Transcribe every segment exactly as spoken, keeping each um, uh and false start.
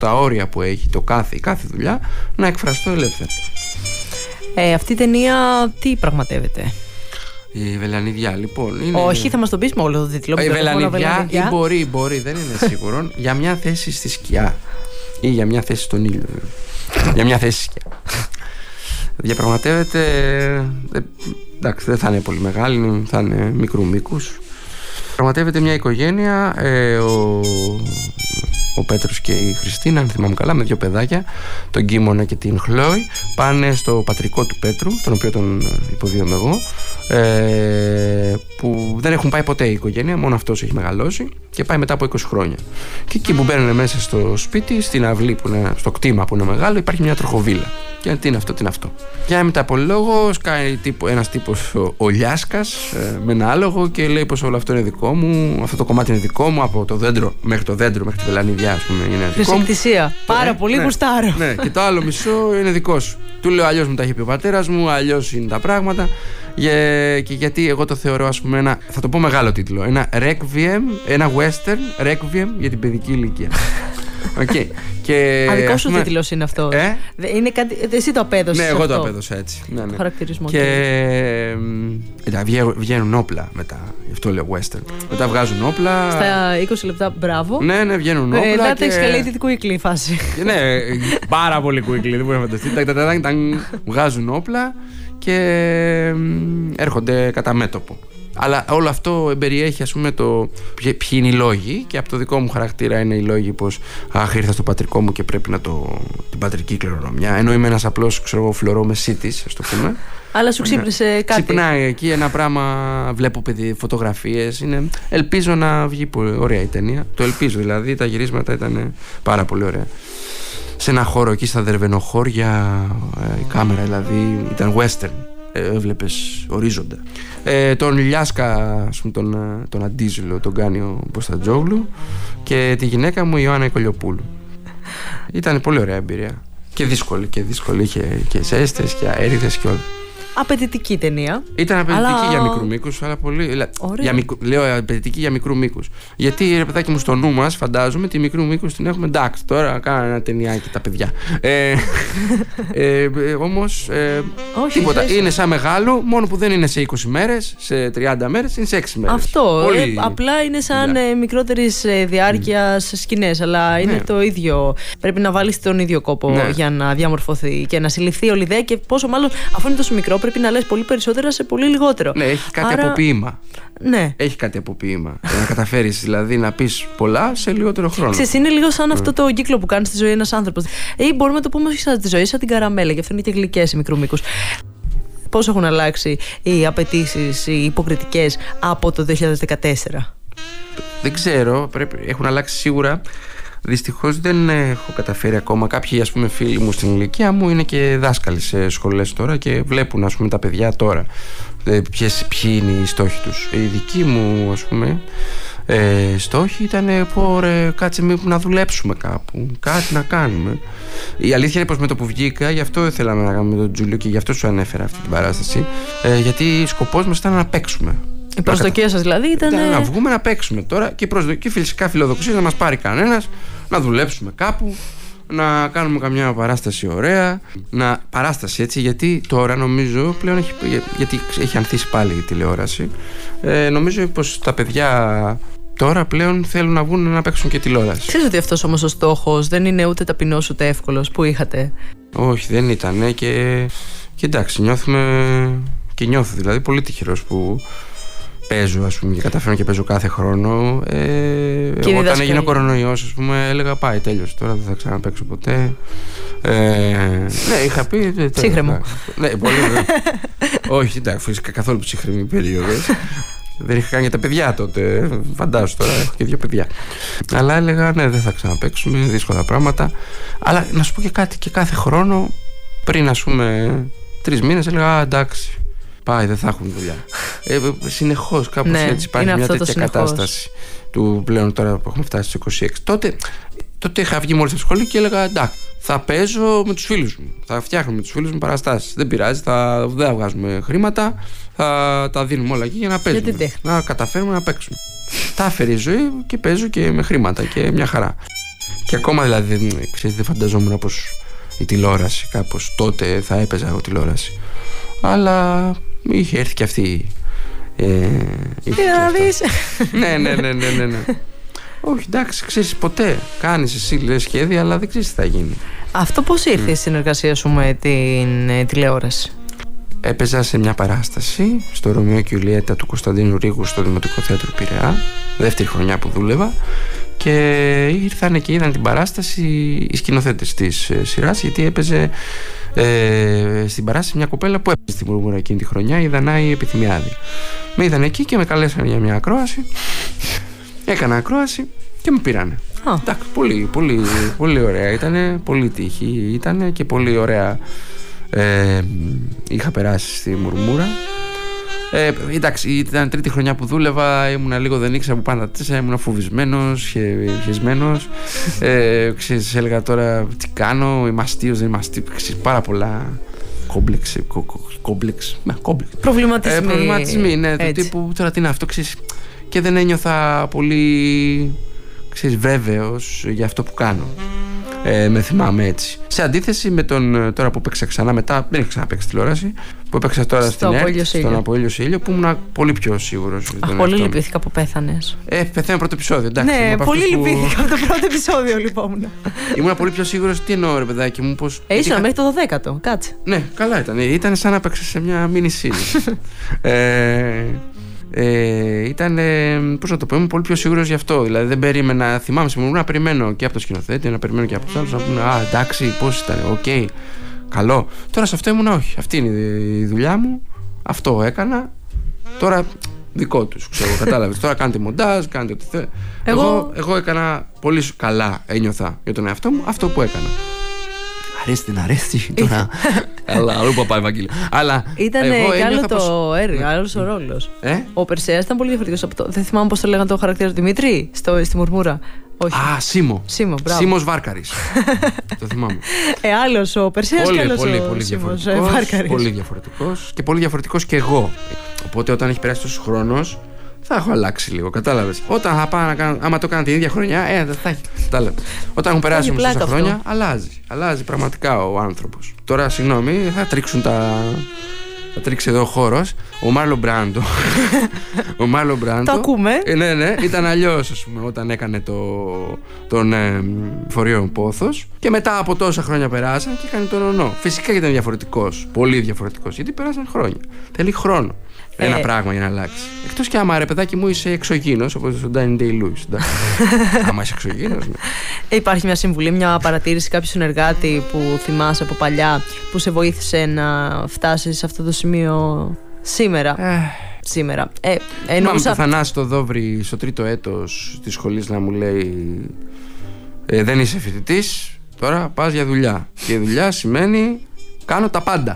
τα όρια που έχει το κάθε, η κάθε δουλειά, να εκφραστώ ελεύθερα. Ε, αυτή η ταινία τι πραγματεύεται? Η Βελανιδιά, λοιπόν. Είναι... Όχι, θα μας το πεις με όλο το τίτλο. Η Βελανιδιά, ή μπορεί, μπορεί, δεν είναι σίγουρο, για μια θέση στη σκιά. Ή για μια θέση στον ήλιο. Για μια θέση σκιά. Διαπραγματεύεται. Ε, εντάξει, δεν θα είναι πολύ μεγάλη, θα είναι μικρού μήκους. Πραγματεύεται μια οικογένεια, ε, ο, ο Πέτρος και η Χριστίνα, αν θυμάμαι καλά, με δύο παιδάκια, τον Κίμωνα και την Χλόη, πάνε στο πατρικό του Πέτρου, τον οποίο τον υποδίωμαι εγώ, ε, που δεν έχουν πάει ποτέ η οικογένεια, μόνο αυτός έχει μεγαλώσει και πάει μετά από είκοσι χρόνια. Και εκεί που μπαίνουν μέσα στο σπίτι, στην αυλή, που είναι, στο κτήμα που είναι μεγάλο, υπάρχει μια τροχοβίλα. Και τι είναι αυτό, τι είναι αυτό. Και μετά από λόγο σκάει τύπο, ένας τύπος ο, ο Λιάσκας ε, με ένα άλογο και λέει πως όλο αυτό είναι δικό μου, αυτό το κομμάτι είναι δικό μου, από το δέντρο μέχρι το δέντρο, μέχρι τη Βελανιδιά, ας πούμε, είναι δικό μου. Χρησικτησία. Πάρα ε, πολύ ναι, γουστάρω. Ναι, και το άλλο μισό είναι δικό σου. Του λέω αλλιώς μου τα έχει πει ο πατέρας μου, αλλιώς είναι τα πράγματα. Και, και γιατί εγώ το θεωρώ, ας πούμε, ένα, θα το πω μεγάλο τίτλο, ένα requiem, ένα western requiem για την παιδική ηλικία. Okay. Και, Α, δικό σου τίτλος είναι αυτό. Ε? Είναι κάτι, εσύ το απέδωσες. Ναι, εγώ αυτό. το απέδωσα έτσι. Ναι, ναι. Χαρακτηρισμό. Και ε, βγαίνουν όπλα μετά. Γι' αυτό λέω western. Μετά βγάζουν όπλα. Στα είκοσι λεπτά, μπράβο. Ναι, ναι, βγαίνουν όπλα. Μετά και... escalated quickly η φάση. Και, ναι, πάρα πολύ quickly. Δεν μπορεί να φανταστεί. Βγάζουν όπλα και έρχονται κατά μέτωπο. Αλλά όλο αυτό εμπεριέχει, ας πούμε, το ποιοι είναι οι λόγοι, και από το δικό μου χαρακτήρα είναι οι λόγοι πως αχ, ήρθα στο πατρικό μου και πρέπει να το. Την πατρική κληρονομιά. Ενώ είμαι ένας απλός, ξέρω εγώ, φλωρό μεσίτης, ας το πούμε. Αλλά σου ξύπνησε κάτι. Ξυπνάει εκεί ένα πράγμα, βλέπω παιδί, φωτογραφίες. Είναι... Ελπίζω να βγει πολύ ωραία η ταινία. Το ελπίζω, δηλαδή τα γυρίσματα ήταν πάρα πολύ ωραία. Σε ένα χώρο εκεί στα Δερβενοχώρια, η κάμερα δηλαδή ήταν western. Έβλεπες ορίζοντα. Ε, τον Λιάσκα, ας πούμε, τον, τον Αντίζηλο τον κάνει ο Μποστατζόγλου, και τη γυναίκα μου η Ιωάννα Κολιοπούλου. Ήταν πολύ ωραία εμπειρία. Και δύσκολη, και δύσκολη. Είχε και ζέστες και αέριδες και όλα. Απαιτητική ταινία. Ήταν απαιτητική αλλά... για μικρού μήκους, αλλά πολύ. Για μικ... Λέω απαιτητική για μικρού μήκους. Γιατί, ρε παιδάκι μου, στο νου μας φαντάζομαι τη μικρού μήκους την έχουμε. Εντάξει, τώρα κάνανε ένα ταινιάκι τα παιδιά. ε, ε, ε, όμως ε, όχι, τίποτα. όχι. Είναι σαν μεγάλο, μόνο που δεν είναι σε είκοσι μέρες, σε τριάντα μέρες, είναι σε έξι μέρες. Αυτό. Πολύ... Ε, απλά είναι σαν ε, μικρότερης ε, διάρκειας mm. σκηνές, αλλά είναι ναι. το ίδιο. Πρέπει να βάλεις τον ίδιο κόπο ναι. για να διαμορφωθεί και να συλληφθεί όλη η ιδέα, και πόσο μάλλον αφού είναι τόσο μικρό, πρέπει να λες πολύ περισσότερα σε πολύ λιγότερο. Ναι, έχει κάτι Άρα... από ποίημα. Ναι. Έχει κάτι από ποίημα. Για να καταφέρεις δηλαδή να πεις πολλά σε λιγότερο χρόνο. Ξέρεις, είναι λίγο σαν αυτό το κύκλο που κάνει στη ζωή ένας άνθρωπος. Ή μπορούμε να το πούμε σαν τη ζωή, σαν την καραμέλα, γι' αυτό είναι και γλυκές οι μικρού μήκους. Πώς έχουν αλλάξει οι απαιτήσεις, οι υποκριτικές από το δύο χιλιάδες δεκατέσσερα? Δεν ξέρω, πρέπει, έχουν αλλάξει σίγουρα. Δυστυχώς δεν έχω καταφέρει ακόμα. Κάποιοι, ας πούμε, φίλοι μου στην ηλικία μου είναι και δάσκαλοι σε σχολές τώρα και βλέπουν, ας πούμε, τα παιδιά τώρα. Ποιες, ποιοι είναι οι στόχοι τους. Οι δικοί μου, ας πούμε, ε, στόχοι ήταν πω ρε, κάτσε μήπως να δουλέψουμε κάπου, κάτι να κάνουμε. Η αλήθεια είναι πως με το που βγήκα, γι' αυτό ήθελα να κάνουμε με τον Τζούλιο και γι' αυτό σου ανέφερα αυτή την παράσταση, ε, γιατί σκοπός μας ήταν να παίξουμε. Η προσδοκία σας δηλαδή ήταν. ήταν να βγούμε να παίξουμε τώρα, και η προσδοκία, φυσικά φιλοδοξία, να μας πάρει κανένας, να δουλέψουμε κάπου, να κάνουμε καμιά παράσταση ωραία. Να, παράσταση έτσι, γιατί τώρα νομίζω πλέον έχει, γιατί έχει ανθίσει πάλι η τηλεόραση. Ε, νομίζω πως τα παιδιά τώρα πλέον θέλουν να βγουν να παίξουν και τηλεόραση. Ξέρεις ότι αυτός όμως ο στόχος δεν είναι ούτε ταπεινός ούτε εύκολος που είχατε? Όχι, δεν ήταν, και, και εντάξει, νιώθουμε, και νιώθω δηλαδή πολύ τυχερός που παίζω, ας πούμε, και καταφέρνω και παίζω κάθε χρόνο. Ε, εγώ, όταν έγινε ο κορονοϊός, ας πούμε, έλεγα πάει, τέλειωσε, τώρα δεν θα ξαναπαίξω ποτέ. Ε, ναι, είχα πει. Ψύχρεμο. Ναι, πολύ. Όχι, εντάξει, φυσικά καθόλου ψύχρεμη περίοδος. Δεν είχα κάνει για τα παιδιά τότε. Φαντάζομαι τώρα, έχω και δύο παιδιά. Αλλά έλεγα, ναι, δεν θα ξαναπαίξουμε, δύσκολα πράγματα. Αλλά να σου πω και κάτι, και κάθε χρόνο, πριν, ας πούμε, τρεις μήνες, έλεγα, α, εντάξει. Πάει, δεν θα έχουν δουλειά. Ε, συνεχώς κάπως ναι, έτσι υπάρχει μια τέτοια κατάσταση του πλέον τώρα που έχουμε φτάσει στις είκοσι έξι. Τότε, τότε είχα βγει μόλις από σχολή και έλεγα εντάξει, θα παίζω με τους φίλους μου. Θα φτιάχνω με τους φίλους μου παραστάσεις. Δεν πειράζει, θα, δεν θα βγάζουμε χρήματα, θα τα δίνουμε όλα εκεί για να παίζουμε. Για να καταφέρουμε να παίξουμε. Τα έφερε η ζωή και παίζω και με χρήματα και μια χαρά. Και ακόμα δηλαδή, ξέρεις, δεν φανταζόμουν πως η τηλεόραση κάπως τότε θα έπαιζα εγώ τηλεόραση. Αλλά είχε έρθει και αυτή. Ε, Τι να δεις. Ναι, ναι, ναι, ναι, ναι, ναι. Όχι, εντάξει, ξέρεις, ποτέ κάνεις εσύ λες σχέδια, αλλά δεν ξέρεις τι θα γίνει. Αυτό πώς ήρθε mm. η συνεργασία σου με την ε, τηλεόραση? Έπαιζα σε μια παράσταση στο Ρωμαίο και Ιουλιέτα του Κωνσταντίνου Ρήγου στο Δημοτικό Θέατρο Πειραιά, δεύτερη χρονιά που δούλευα, και ήρθαν και είδαν την παράσταση οι σκηνοθέτες της ε, σειράς, γιατί έπαιζε ε, στην παράσταση μια κοπέλα που έπαιζε στη Μουρμούρα εκείνη τη χρονιά, η Δανάη Επιθυμιάδη. Με είδαν εκεί και με καλέσαν για μια ακρόαση. Έκανα ακρόαση και με πήρανε. Oh. Εντάξει, πολύ, πολύ, πολύ ωραία ήτανε, πολύ τύχη ήτανε και πολύ ωραία ε, είχα περάσει στη Μουρμούρα. Ε, εντάξει, ήταν τρίτη χρονιά που δούλευα, ήμουνα λίγο, δεν ήξερα που πάντα τέσσερα, ήμουνα φοβισμένος, χεσμένος. ε, ξέρεις, έλεγα τώρα τι κάνω, είμαι αστείος, δεν είμαι αστείος, πάρα πολλά κόμπλεξ, κόμπλεξ, προβληματισμοί. Ε, προβληματισμοί, ναι, του τύπου τώρα τι είναι αυτό, ξέρεις, και δεν ένιωθα πολύ, ξέρεις, βέβαιος για αυτό που κάνω. Ε, με θυμάμαι έτσι. Σε αντίθεση με τον τώρα που παίξα ξανά μετά, δεν είχα ξαναπαίξει τηλεόραση, που έπαιξα τώρα στο στην ΕΡΤ, στον Από Ήλιος Ήλιο, που ήμουν πολύ πιο σίγουρος. Αχ, πολύ λυπήθηκα που πέθανες. Ε, πεθαίνω πρώτο επεισόδιο, εντάξει. Ναι, πολύ που... λυπήθηκα από το πρώτο επεισόδιο, λοιπόν. Ήμουν πολύ πιο σίγουρος, τι εννοώ, ρε παιδάκι μου, πως. Ε, ήσουν είχα... μέχρι το δωδέκατο, κάτσε. Ναι, καλά ήταν. Ήταν σαν να παίξα σε μια mini series. ε, Ε, ήταν, ε, πώς να το πω, ήμουν πολύ πιο σίγουρος γι' αυτό. Δηλαδή δεν περίμενα, θυμάμαι σήμερα να περιμένω και από το σκηνοθέτη, να περιμένω και από τους άλλους να πούνε α, εντάξει, πώς ήταν, οκ, okay, καλό. Τώρα σε αυτό ήμουν όχι. Αυτή είναι η δουλειά μου, αυτό έκανα. Τώρα δικό τους, ξέρω, κατάλαβες. Τώρα κάνετε μοντάζ, κάνετε ό,τι θέλετε. Εγώ... εγώ, εγώ έκανα πολύ καλά, ένιωθα για τον εαυτό μου αυτό που έκανα. Αρέσει, δεν αρέσει τώρα. Αλλά αλλού που πάει Ευαγγέλιο. Αλλά ήταν κι άλλο το έργο, άλλος ο ρόλος. Ο Περσέας ήταν πολύ διαφορετικός από το. Δεν θυμάμαι πώς το λέγανε το χαρακτήρα του Δημήτρη στη Μουρμούρα. Όχι. Α, Σίμω. Σίμω, μπράβο. Σίμος Βάρκαρης. Το θυμάμαι. Ε, άλλος ο Περσέας και άλλος ο Σίμος Βάρκαρης. Πολύ διαφορετικός και πολύ διαφορετικός και εγώ. Οπότε όταν έχει περάσει τόσος χρόνος, θα έχω αλλάξει λίγο, κατάλαβες. Όταν θα πάω να κάνω, άμα το κάνω την ίδια χρονιά, ε, δεν θα έχει. Κατάλαβες. Όταν έχουν περάσει όμως τόσα χρόνια, αλλάζει. Αλλάζει πραγματικά ο άνθρωπος. Τώρα, συγγνώμη, θα τρίξουν τα. Θα τρίξει εδώ ο χώρος. Ο Μάρλον Μπράντο. Ο Μάρλον Μπράντο. Το ακούμε. Ε, ναι, ναι, ήταν αλλιώς, ας πούμε, όταν έκανε το, τον ε, Φορείο Πόθος. Και μετά από τόσα χρόνια περάσαν και έκανε τον Ονό. Φυσικά ήταν διαφορετικός. Πολύ διαφορετικός. Γιατί περάσαν χρόνια. Θέλει χρόνο. Ένα ε. πράγμα για να αλλάξει. Εκτός και άμα, ρε παιδάκι μου, είσαι εξωγήινος, όπως στον Danny Day-Lewis. Άμα είσαι εξωγήινος, ναι. Υπάρχει μια συμβουλή, μια παρατήρηση κάποιου συνεργάτη που θυμάσαι από παλιά που σε βοήθησε να φτάσεις σε αυτό το σημείο σήμερα? Ε. Σήμερα. Ε, εννοούσα... Θυμάμαι το Θανάση το Δόβρη στο τρίτο έτος της σχολής να μου λέει ε, δεν είσαι φοιτητής, τώρα πας για δουλειά. Και η δουλειά σημαίνει κάνω τα πάντα.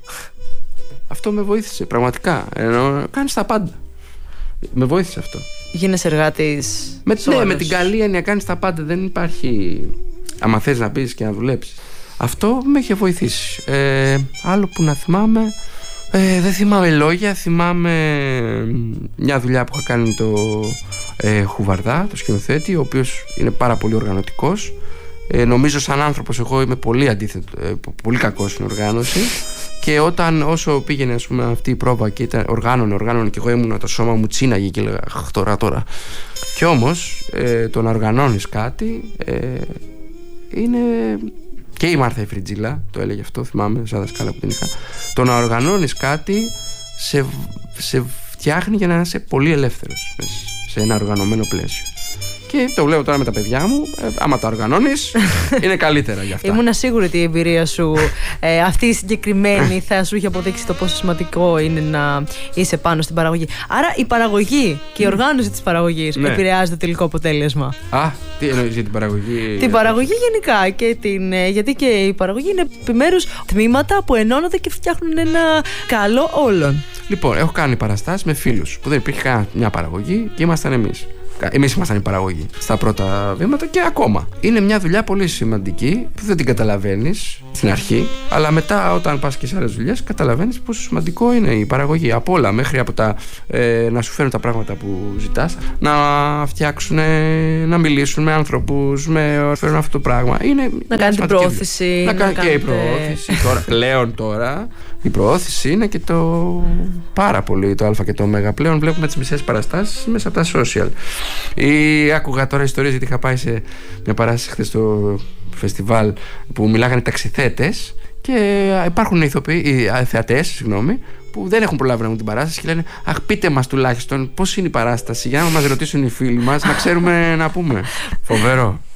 Αυτό με βοήθησε πραγματικά. Ενώ κάνεις τα πάντα. Με βοήθησε αυτό. Γίνεσαι εργάτης. Με, ναι, με την καλή έννοια κάνεις τα πάντα. Δεν υπάρχει. Άμα θες να πεις και να δουλέψεις. Αυτό με είχε βοηθήσει. Ε, άλλο που να θυμάμαι. Ε, δεν θυμάμαι λόγια. Θυμάμαι μια δουλειά που είχα κάνει το ε, Χουβαρδά, το σκηνοθέτη, ο οποίος είναι πάρα πολύ οργανωτικός. Ε, νομίζω σαν άνθρωπος εγώ είμαι πολύ αντίθετο, ε, πολύ κακός στην οργάνωση. Και όταν όσο πήγαινε, ας πούμε, αυτή η πρόβα και ήταν οργάνωνε, οργάνωνε και εγώ ήμουν, το σώμα μου τσίναγε και έλεγα αχ, τώρα, τώρα. Και όμως ε, το να οργανώνεις κάτι ε, είναι. Και η Μάρθα η Φριτζίλα το έλεγε αυτό, θυμάμαι, σαν δασκάλα που την είχα. Το να οργανώνεις κάτι σε, σε φτιάχνει για να είσαι πολύ ελεύθερος σε ένα οργανωμένο πλαίσιο. Και το βλέπω τώρα με τα παιδιά μου. Ε, άμα τα οργανώνεις, είναι καλύτερα για αυτά. Ήμουν σίγουρη ότι η εμπειρία σου, ε, αυτή η συγκεκριμένη, θα σου είχε αποδείξει το πόσο σημαντικό είναι να είσαι πάνω στην παραγωγή. Άρα η παραγωγή και η οργάνωση της παραγωγής ναι. επηρεάζει το τελικό αποτέλεσμα. Α, τι εννοείς για την παραγωγή? Την παραγωγή γενικά. Και την, γιατί και η παραγωγή είναι επιμέρους τμήματα που ενώνονται και φτιάχνουν ένα καλό όλων. Λοιπόν, έχω κάνει παραστάσεις με φίλους που δεν υπήρχε καν μια παραγωγή και ήμασταν εμείς. Εμείς ήμασταν η παραγωγή στα πρώτα βήματα και ακόμα. Είναι μια δουλειά πολύ σημαντική που δεν την καταλαβαίνεις. στην αρχή, αλλά μετά όταν πας και σε άλλες δουλειές καταλαβαίνεις πόσο σημαντικό είναι η παραγωγή από όλα, μέχρι από τα ε, να σου φέρουν τα πράγματα που ζητάς, να φτιάξουν, να μιλήσουν με άνθρωπους, με φέρουν αυτό το πράγμα. Είναι να κάνει την προώθηση. Να, να κάνει και η προώθηση. Τώρα, πλέον τώρα η προώθηση είναι και το πάρα πολύ το α και το ω. Πλέον βλέπουμε τις μισές παραστάσεις μέσα από τα social. Ή άκουγα τώρα ιστορίες, γιατί είχα πάει σε μια παράσταση χθες στο φεστιβάλ που μιλάγανε ταξιθέτες και υπάρχουν ηθοποιοί, θεατές, συγγνώμη, που δεν έχουν προλάβει να δουν την παράσταση και λένε αχ, πείτε μας τουλάχιστον πώς είναι η παράσταση, για να μας ρωτήσουν οι φίλοι μας, να ξέρουμε να πούμε. Φοβερό.